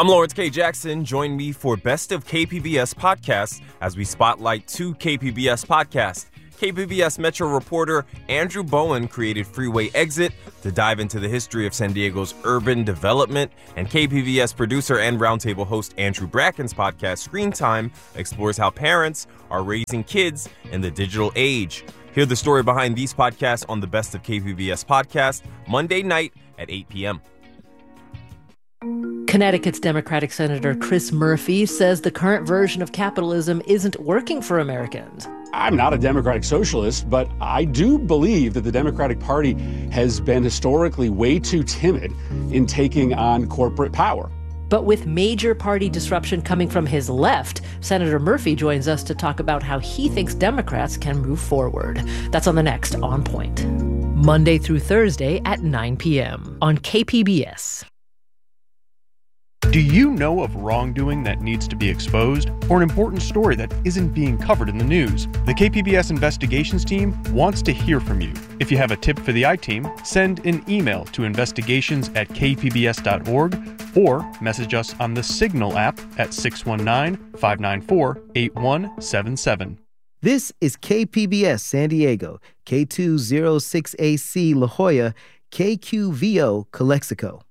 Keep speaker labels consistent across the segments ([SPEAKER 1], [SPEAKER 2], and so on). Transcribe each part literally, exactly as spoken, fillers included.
[SPEAKER 1] I'm Lawrence K. Jackson. Join me for Best of K P B S Podcasts as we spotlight two K P B S podcasts. K P B S Metro reporter Andrew Bowen created Freeway Exit to dive into the history of San Diego's urban development, and K P B S producer and roundtable host Andrew Bracken's podcast Screen Time explores how parents are raising kids in the digital age. Hear the story behind these podcasts on the Best of K P B S Podcast, Monday night at eight p.m.
[SPEAKER 2] Connecticut's Democratic Senator Chris Murphy says the current version of capitalism isn't working for Americans.
[SPEAKER 3] I'm not a Democratic socialist, but I do believe that the Democratic Party has been historically way too timid in taking on corporate power.
[SPEAKER 2] But with major party disruption coming from his left, Senator Murphy joins us to talk about how he thinks Democrats can move forward. That's on the next On Point. Monday through Thursday at nine p.m. on K P B S.
[SPEAKER 4] Do you know of wrongdoing that needs to be exposed, or an important story that isn't being covered in the news? The K P B S Investigations team wants to hear from you. If you have a tip for the I-Team, send an email to investigations at k p b s dot org or message us on the Signal app at six one nine, five nine four, eight one seven seven.
[SPEAKER 5] This is K P B S San Diego, K two oh six A C La Jolla, K Q V O Calexico.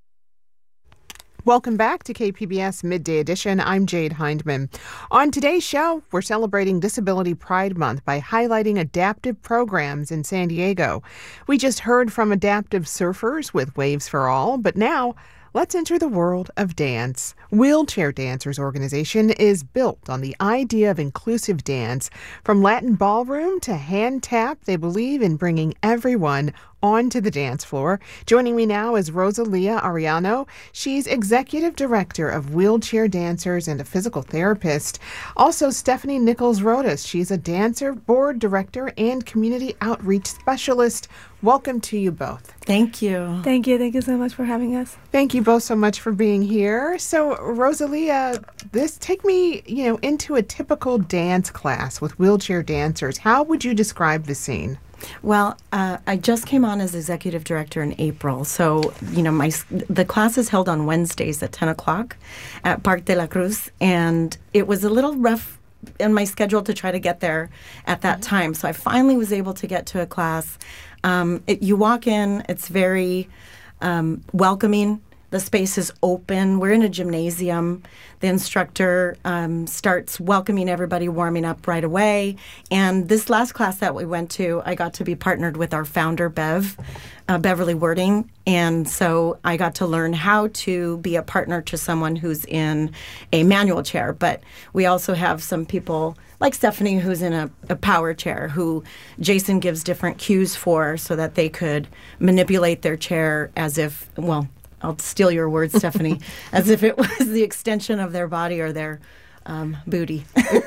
[SPEAKER 6] Welcome back to K P B S Midday Edition. I'm Jade Hindman. On today's show, we're celebrating Disability Pride Month by highlighting adaptive programs in San Diego. We just heard from adaptive surfers with Waves for All, but now let's enter the world of dance. Wheelchair Dancers organization is built on the idea of inclusive dance. From Latin ballroom to hand tap, they believe in bringing everyone onto the dance floor. Joining me now is Rosalia Ariano. She's executive director of Wheelchair Dancers and a physical therapist. Also, Stephanie Nichols-Rodas. She's a dancer, board director, and community outreach specialist. Welcome to you both.
[SPEAKER 7] Thank you.
[SPEAKER 8] Thank you. Thank you so much for having us.
[SPEAKER 6] Thank you both so much for being here. So, Rosalia, this take me, you know, into a typical dance class with wheelchair dancers. How would you describe the scene?
[SPEAKER 7] Well, uh, I just came on as executive director in April. So, you know, my the class is held on Wednesdays at ten o'clock at Parque de la Cruz. And it was a little rough in my schedule to try to get there at that time. So I finally was able to get to a class. Um, it, you walk in, it's very um, welcoming. The space is open. We're in a gymnasium. The instructor um, starts welcoming everybody, warming up right away. And this last class that we went to, I got to be partnered with our founder, Bev, uh, Beverly Wording. And so I got to learn how to be a partner to someone who's in a manual chair. But we also have some people like Stephanie, who's in a, a power chair, who Jason gives different cues for so that they could manipulate their chair as if, well, I'll steal your words, Stephanie, as if it was the extension of their body or their um, booty.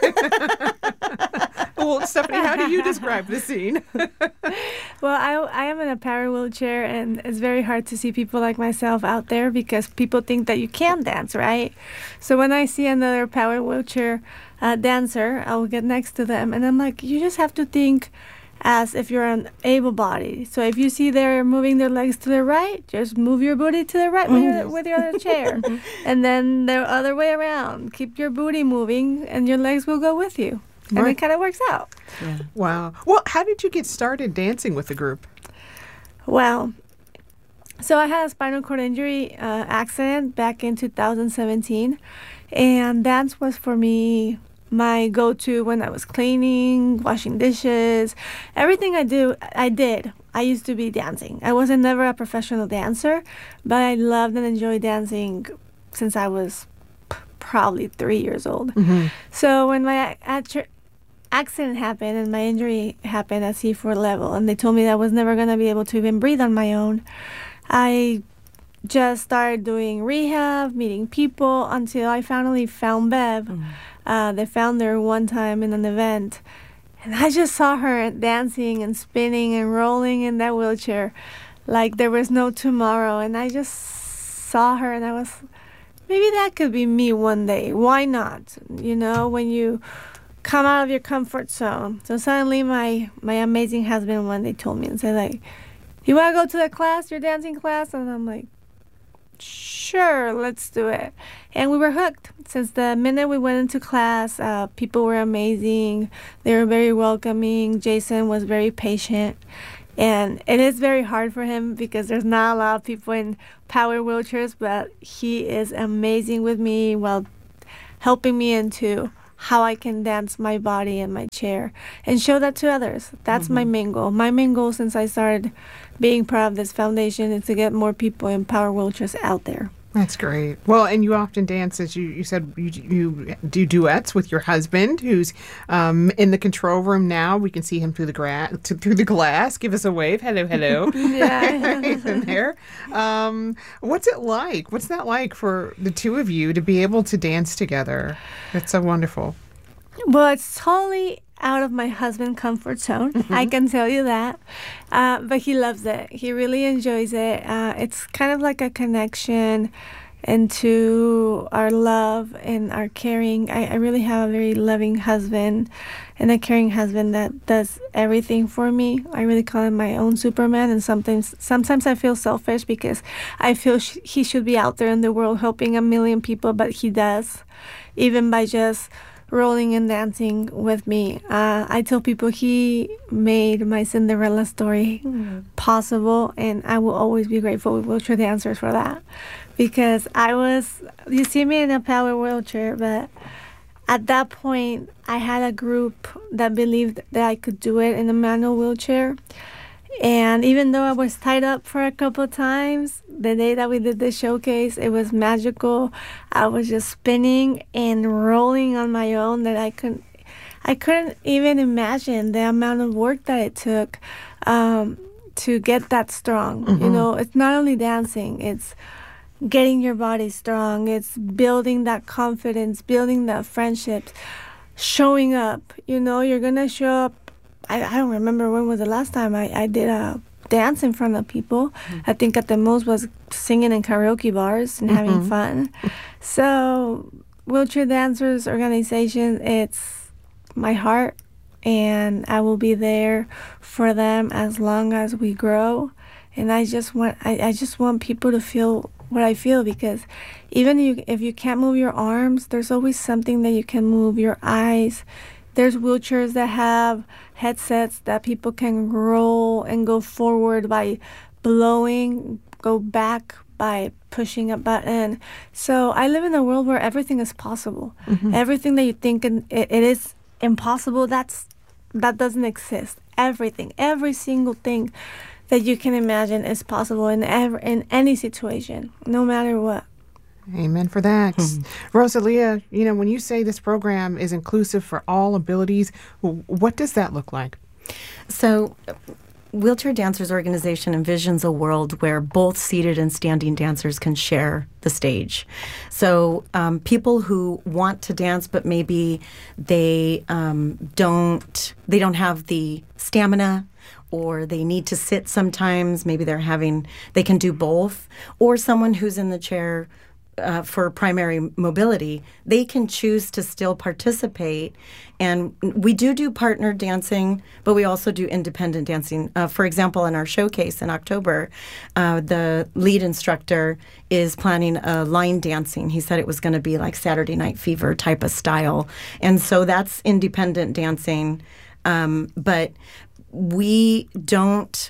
[SPEAKER 6] Well, Stephanie, how do you describe the scene?
[SPEAKER 8] Well, I, I am in a power wheelchair, and it's very hard to see people like myself out there because people think that you can dance, right? So when I see another power wheelchair uh, dancer, I'll get next to them, and I'm like, you just have to think as if you're an able-bodied. So if you see they're moving their legs to the right, just move your booty to the right with your, with your other chair. And then the other way around. Keep your booty moving, and your legs will go with you. And right. It kind of works out.
[SPEAKER 6] Yeah. Wow. Well, how did you get started dancing with the group?
[SPEAKER 8] Well, so I had a spinal cord injury uh, accident back in two thousand seventeen. And dance was for me my go-to when I was cleaning, washing dishes, everything I do, I did. I used to be dancing. I wasn't never a professional dancer, but I loved and enjoyed dancing since I was p- probably three years old. Mm-hmm. So when my ac- accident happened and my injury happened at C four level, and they told me that I was never going to be able to even breathe on my own, I just started doing rehab, meeting people, until I finally found Bev. Mm-hmm. Uh, they found her one time in an event, and I just saw her dancing and spinning and rolling in that wheelchair like there was no tomorrow. And I just saw her, and I was, maybe that could be me one day. Why not? You know, when you come out of your comfort zone. So suddenly my, my amazing husband one day told me and said, like, you want to go to the class, your dancing class? And I'm like, sure. sure, let's do it. And we were hooked. Since the minute we went into class, uh, people were amazing. They were very welcoming. Jason was very patient. And it is very hard for him because there's not a lot of people in power wheelchairs, but he is amazing with me while helping me into how I can dance my body in my chair and show that to others. That's mm-hmm. my main goal. My main goal since I started being part of this foundation is to get more people in power wheelchairs out there.
[SPEAKER 6] That's great. Well, and you often dance, as you, you said, you, you do duets with your husband, who's um, in the control room now. We can see him through the gra- to, through the glass. Give us a wave. Hello, hello.
[SPEAKER 8] Yeah.
[SPEAKER 6] He's in there. Um, what's it like? What's that like for the two of you to be able to dance together? It's so wonderful.
[SPEAKER 8] Well, it's totally out of my husband's comfort zone. Mm-hmm. I can tell you that. Uh, but he loves it. He really enjoys it. Uh, it's kind of like a connection into our love and our caring. I, I really have a very loving husband and a caring husband that does everything for me. I really call him my own Superman. And sometimes sometimes I feel selfish because I feel sh- he should be out there in the world helping a million people, but he does, even by just rolling and dancing with me. Uh, I tell people he made my Cinderella story mm. possible, and I will always be grateful with wheelchair dancers for that. Because I was, you see me in a power wheelchair, but at that point, I had a group that believed that I could do it in a manual wheelchair. And even though I was tied up for a couple times, the day that we did the showcase, it was magical. I was just spinning and rolling on my own that I couldn't, I couldn't even imagine the amount of work that it took um, to get that strong. Mm-hmm. You know, it's not only dancing, it's getting your body strong. It's building that confidence, building that friendships, showing up. You know, you're going to show up. I, I don't remember when was the last time I, I did a dance in front of people. Mm-hmm. I think at the most was singing in karaoke bars and mm-hmm. having fun. So Wheelchair Dancers Organization, it's my heart, and I will be there for them as long as we grow. And I just want I, I just want people to feel what I feel, because even if you, if you can't move your arms, there's always something that you can move, your eyes. There's wheelchairs that have headsets that people can roll and go forward by blowing, go back by pushing a button. So I live in a world where everything is possible. Mm-hmm. Everything that you think it, it is impossible, that's that doesn't exist. Everything, every single thing that you can imagine is possible in ever in any situation, no matter what.
[SPEAKER 6] Amen for that. Mm-hmm. Rosalia, you know, when you say this program is inclusive for all abilities, what does that look like?
[SPEAKER 7] So, Wheelchair Dancers Organization envisions a world where both seated and standing dancers can share the stage. So, um, people who want to dance, but maybe they um, don't, they don't have the stamina, or they need to sit sometimes. Maybe they're having, they can do both. Or someone who's in the chair Uh, for primary mobility, they can choose to still participate. And we do do partner dancing, but we also do independent dancing. Uh, for example, in our showcase in October, uh, the lead instructor is planning a line dancing. He said it was going to be like Saturday Night Fever type of style. And so that's independent dancing. Um, but we don't...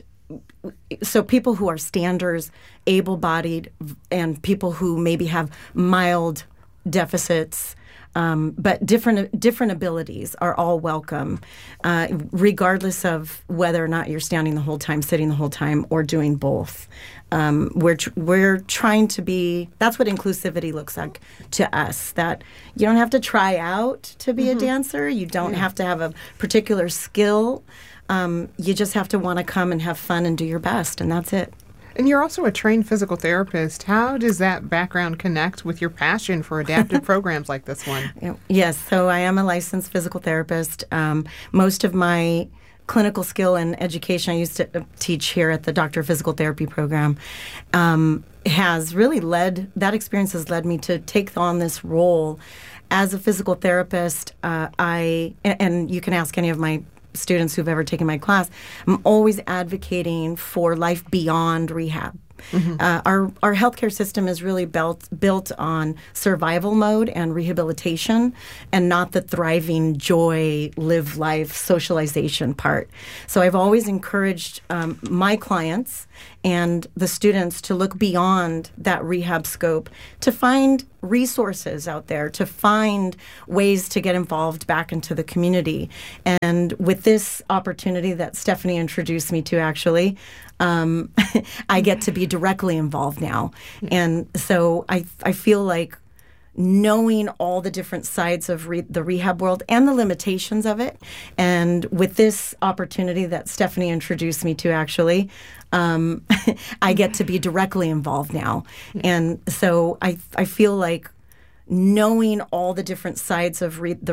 [SPEAKER 7] So people who are standers, able-bodied, and people who maybe have mild deficits, um, but different different abilities are all welcome, uh, regardless of whether or not you're standing the whole time, sitting the whole time, or doing both. Um, we're tr- we're trying to be. That's what inclusivity looks like to us. That you don't have to try out to be mm-hmm. a dancer. You don't yeah. have to have a particular skill. Um, you just have to want to come and have fun and do your best, and that's it.
[SPEAKER 6] And you're also a trained physical therapist. How does that background connect with your passion for adaptive programs like this one?
[SPEAKER 7] Yes, so I am a licensed physical therapist. Um, most of my clinical skill and education I used to teach here at the Doctor of Physical Therapy program um, has really led, that experience has led me to take on this role. As a physical therapist, uh, I, and you can ask any of my students who've ever taken my class, I'm always advocating for life beyond rehab. Mm-hmm. Uh, our our healthcare system is really built built on survival mode and rehabilitation, and not the thriving, joy, live life, socialization part. So I've always encouraged um, my clients and the students to look beyond that rehab scope, to find resources out there, to find ways to get involved back into the community. And with this opportunity that Stephanie introduced me to, actually, um, I get to be directly involved now. And so I, I feel like knowing all the different sides of re- the rehab world and the limitations of it. And with this opportunity that Stephanie introduced me to, actually, um, I get to be directly involved now. And so I, I feel like knowing all the different sides of re- the